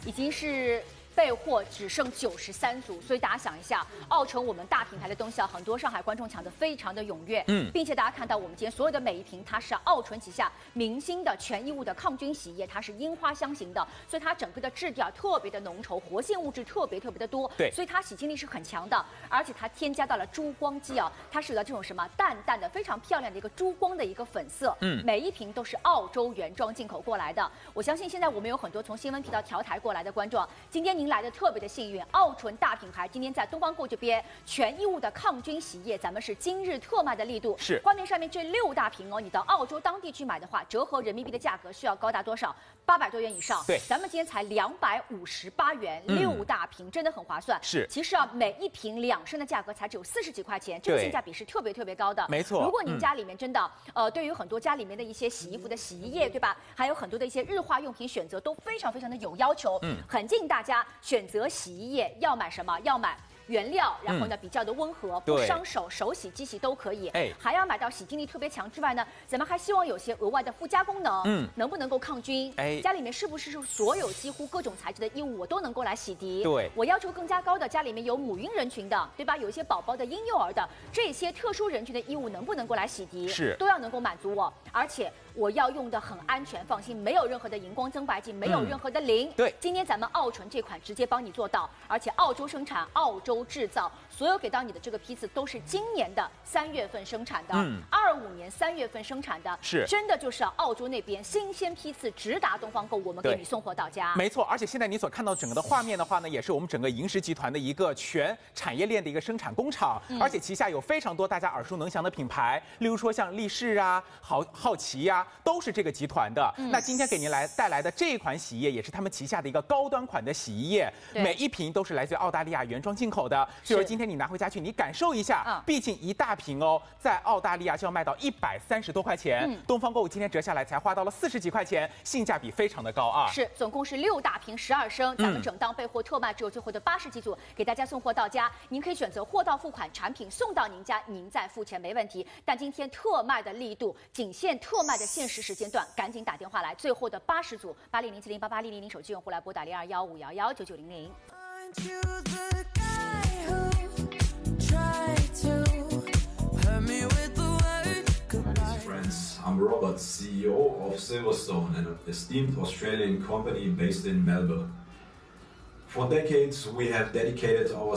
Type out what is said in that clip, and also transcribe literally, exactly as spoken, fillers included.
已经是。 备货只剩九十三组，所以大家想一下，奥城我们大品牌的东西啊，很多上海观众抢得非常的踊跃，嗯，并且大家看到我们今天所有的每一瓶，它是奥纯旗下明星的全衣物的抗菌洗液，它是樱花香型的，所以它整个的质地啊特别的浓稠，活性物质特别特别的多， 对， 所以它洗净力是很强的，而且它添加到了珠光肌啊，它是有了这种什么淡淡的非常漂亮的一个珠光的一个粉色，嗯，每一瓶都是澳洲原装进口过来的，我相信现在我们有很多从新闻频道调台过来的观众，今天您来的特别的幸运，奥纯大品牌今天在东方购这边全衣物的抗菌洗液，咱们是今日特卖的力度。 是， 画面上面这六大瓶哦，你到澳洲当地去买的话，折合人民币的价格需要高达多少？八百多元以上。 对， 咱们今天才两百五十八元，嗯、六大瓶真的很划算。 是， 其实啊，每一瓶两升的价格才只有四十几块钱，这个性价比是特别特别高的。 没错。 如果您家里面真的、嗯、呃，对于很多家里面的一些洗衣服的洗衣液，对吧？还有很多的一些日化用品选择都非常非常的有要求。嗯，很建议大家选择洗衣液。 要买什么？要买原料，然后呢、嗯、比较的温和，不伤手，手洗、机洗都可以。哎，还要买到洗净力特别强之外呢，咱们还希望有些额外的附加功能，嗯，能不能够抗菌？哎，家里面是不是所有几乎各种材质的衣物我都能够来洗涤？对，我要求更加高的，家里面有母婴人群的，对吧？有一些宝宝的、婴幼儿的这些特殊人群的衣物能不能够来洗涤？是，都要能够满足我，而且。 我要用的很安全，放心，没有任何的荧光增白剂，没有任何的磷。嗯、对，今天咱们奥纯这款直接帮你做到，而且澳洲生产，澳洲制造，所有给到你的这个批次都是今年的三月份生产的，嗯，二五年三月份生产的，是真的就是澳洲那边新鲜批次直达东方购，我们给你送货到家。 没错，而且现在你所看到整个的画面的话呢，也是我们整个银石集团的一个全产业链的一个生产工厂，嗯、而且旗下有非常多大家耳熟能详的品牌，例如说像力士啊、好好奇呀、啊，都是这个集团的。嗯、那今天给您来带来的这一款洗衣液，也是他们旗下的一个高端款的洗衣液，每一瓶都是来自于澳大利亚原装进口的。所以说今天你拿回家去，你感受一下，嗯、毕竟一大瓶哦，在澳大利亚就要卖到一百三十多块钱，嗯、东方购物今天折下来才花到了四十几块钱，性价比非常的高啊。 是，总共是六大瓶十二升，咱们整档备货特卖只有最后的八十几组，给大家送货到家。您可以选择货到付款，产品送到您家，您再付钱没问题。但今天特卖的力度，仅限特卖的限时时间段，赶紧打电话来，最后的八十组八零零七零八八零零零手机用户来拨打零二幺五幺幺九九零零。 I'm Robert, C E O of Silverstone, an esteemed Australian company based in Melbourne. For decades, we have dedicated our